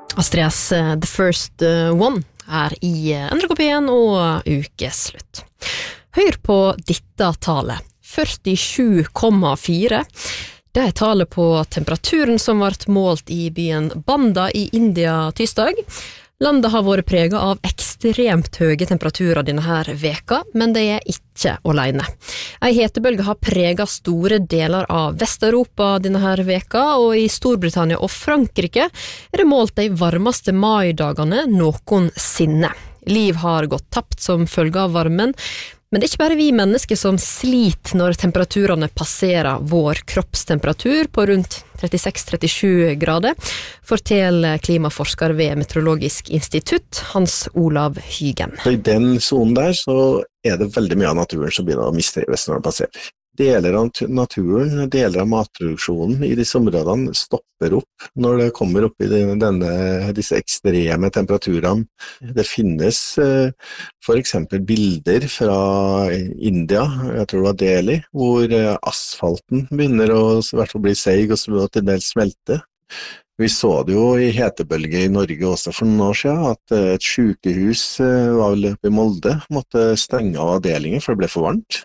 Astrid S, The First One er i NRK1 og ukeslutt. Hør på dette tallet, 47,4. Det er tallet på temperaturen som ble målt i byen Banda i India tirsdag. Landet har vært preget av ekstremt høye temperaturer denne her veka, men det er ikke alene. En hetebølge har preget store deler av Vest-Europa denne her veka, og i Storbritannia og Frankrike er det målt de varmeste maidagene noensinne. Liv har gått tapt som følge av varmen, men det er ikke bare vi mennesker som sliter når temperaturene passerer vår kroppstemperatur på rundt 36-37 grader, forteller klimaforsker ved Meteorologisk institutt, Hans Olav Hygen. I den zonen der så er det veldig mye av naturen som begynner å mistrives når den passerer. Deler av naturen, deler av matproduksjonen i disse områdene stopper opp når det kommer opp i disse ekstreme temperaturene. Det finnes for eksempel bilder fra India, jeg tror det var Delhi, hvor asfalten begynner å i hvert fall bli seig og til dels smelte. Vi så det jo i hetebølge i Norge også for noen år siden, at et sykehus var vel oppe i Molde, måtte stenge av avdelingen for det ble for varmt.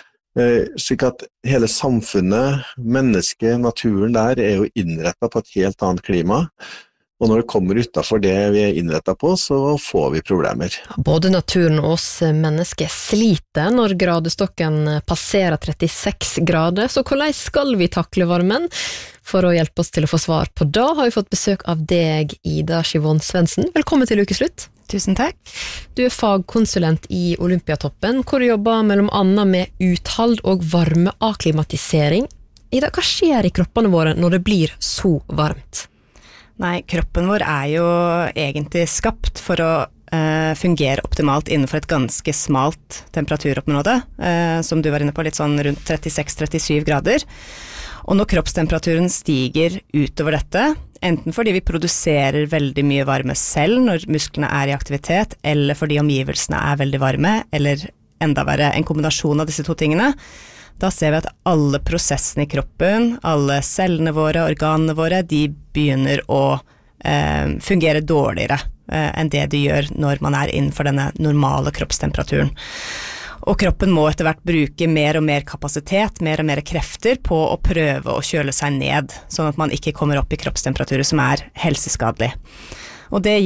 Slik at hele samfunnet, mennesket, naturen der er jo innrettet på et helt annet klima, og når det kommer utenfor det vi er innrettet på, så får vi problemer. Både naturen og oss mennesker sliter når gradestokken passerer 36 grader, så hvordan skal vi takle varmen? For å hjelpe oss til å få svar på det har vi fått besøk av deg, Ida Skivon Svendsen. Velkommen til ukeslutt. Tusen takk. Du er fagkonsulent i Olympiatoppen, hvor du jobber mellom annet med uthald og varmeakklimatisering. Ida, hva skjer i kroppene våre når det blir så varmt? Nei, kroppen vår er jo egentlig skapt for å fungere optimalt innenfor et ganske smalt temperaturoppnåde, som du var inne på, litt sånn rundt 36-37 grader. Og når kroppstemperaturen stiger utover dette, enten fordi vi produserer veldig mye varme selv når musklene er i aktivitet, eller fordi omgivelsene er veldig varme, eller enda verre en kombinasjon av disse to tingene, da ser vi at alle prosessene i kroppen, alle cellene våre, organene våre, de begynner å fungere dårligere enn det de gjør når man er innenfor denne normale kroppstemperaturen. Og kroppen må etter hvert bruke mer og mer kapasitet, mer og mer krefter på å prøve å kjøle seg ned, sånn at man ikke kommer opp i kroppstemperaturer som er helseskadelig. Og det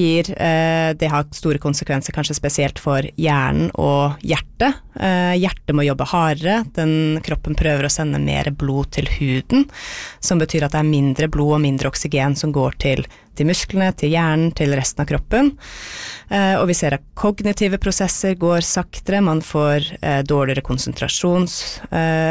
har store konsekvenser, kanskje spesielt for hjernen og hjertet. Hjertet må jobbe hardere, kroppen prøver å sende mer blod til huden, som betyr at det er mindre blod og mindre oksygen som går til musklene, til hjernen, til resten av kroppen. Og vi ser at kognitive prosesser går saktere, man får dårligere